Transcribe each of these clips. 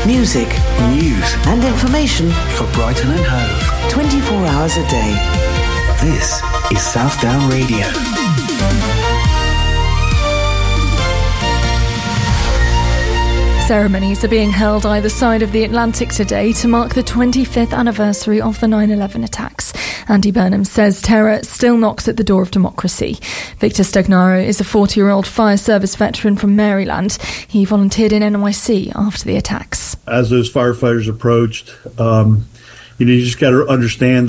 Music, news and information for Brighton and Hove. 24 hours a day. This is Southdown Radio. Ceremonies are being held either side of the Atlantic today to mark the 25th anniversary of the 9/11 attacks. Andy Burnham says terror still knocks at the door of democracy. Victor Stagnaro is a 40-year-old fire service veteran from Maryland. He volunteered in NYC after the attacks. As those firefighters approached, you just got to understand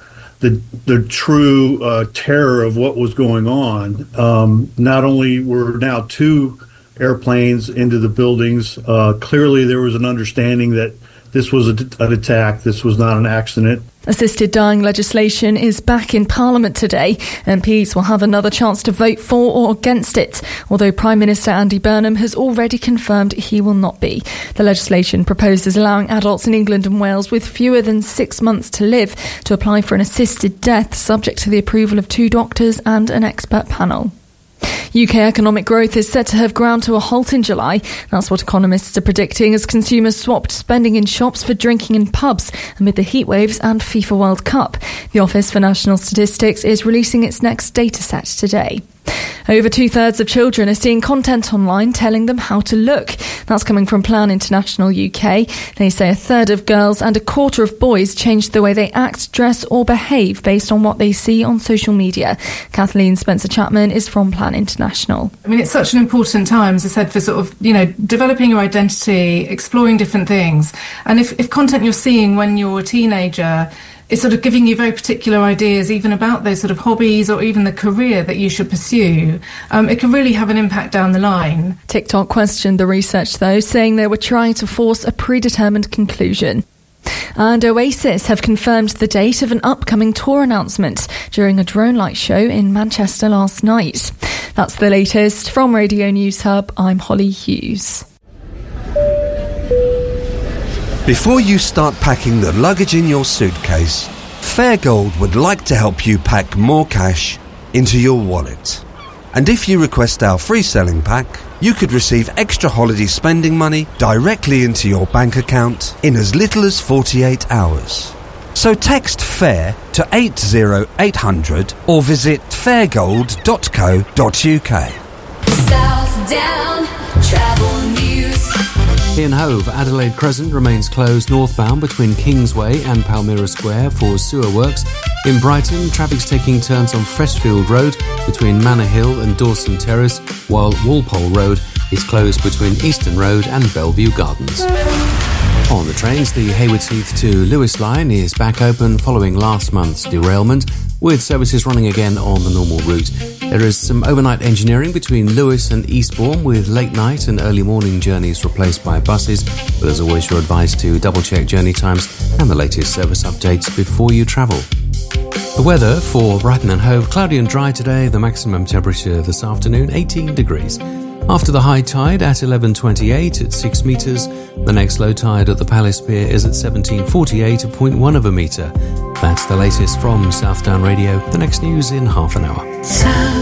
the true terror of what was going on. Not only were now two airplanes into the buildings, clearly there was an understanding that this was an attack. This was not an accident. Assisted dying legislation is back in Parliament today. MPs will have another chance to vote for or against it, although Prime Minister Andy Burnham has already confirmed he will not be. The legislation proposes allowing adults in England and Wales with fewer than 6 months to live to apply for an assisted death, subject to the approval of 2 doctors and an expert panel. UK economic growth is set to have ground to a halt in July. That's what economists are predicting as consumers swapped spending in shops for drinking in pubs amid the heatwaves and FIFA World Cup. The Office for National Statistics is releasing its next data set today. Over 2/3 of children are seeing content online telling them how to look. That's coming from Plan International UK. They say 1/3 of girls and 1/4 of boys change the way they act, dress or behave based on what they see on social media. Kathleen Spencer-Chapman is from Plan International. I mean, it's such an important time, as I said, for sort of, developing your identity, exploring different things. And if content you're seeing when you're a teenager is sort of giving you very particular ideas even about those sort of hobbies or even the career that you should pursue, it can really have an impact down the line. TikTok questioned the research, though, saying they were trying to force a predetermined conclusion. And Oasis have confirmed the date of an upcoming tour announcement during a drone light show in Manchester last night. That's the latest from Radio News Hub. I'm Holly Hughes. Before you start packing the luggage in your suitcase, Fairgold would like to help you pack more cash into your wallet. And if you request our free selling pack, you could receive extra holiday spending money directly into your bank account in as little as 48 hours. So text FAIR to 80800 or visit fairgold.co.uk. Southdown Travel News. In Hove, Adelaide Crescent remains closed northbound between Kingsway and Palmyra Square for sewer works. In Brighton, traffic's taking turns on Freshfield Road between Manor Hill and Dawson Terrace, while Walpole Road is closed between Easton Road and Bellevue Gardens. On the trains, the Haywards Heath to Lewis line is back open following last month's derailment, with services running again on the normal route. There is some overnight engineering between Lewis and Eastbourne, with late night and early morning journeys replaced by buses. But as always, you're advised to double-check journey times and the latest service updates before you travel. The weather for Brighton and Hove: cloudy and dry today. The maximum temperature this afternoon, 18 degrees. After the high tide at 11:28 at 6 metres, the next low tide at the Palace Pier is at 17:48 at 0.1 of a metre. That's the latest from Southdown Radio. The next news in half an hour.